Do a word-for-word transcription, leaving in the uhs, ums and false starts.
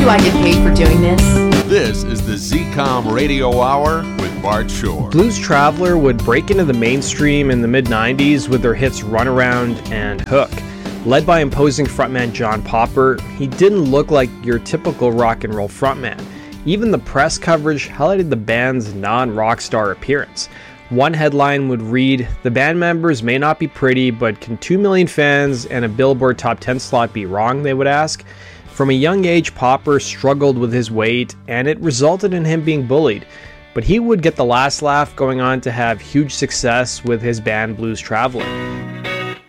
Do I get paid for doing this? This is the Z COM Radio Hour with Bart Shore. Blues Traveler would break into the mainstream in the mid nineties with their hits Runaround and Hook. Led by imposing frontman John Popper, he didn't look like your typical rock and roll frontman. Even the press coverage highlighted the band's non-rock star appearance. One headline would read, "The band members may not be pretty, but can two million fans and a Billboard top ten slot be wrong?" they would ask. From a young age, Popper struggled with his weight, and it resulted in him being bullied. But he would get the last laugh, going on to have huge success with his band Blues Traveler.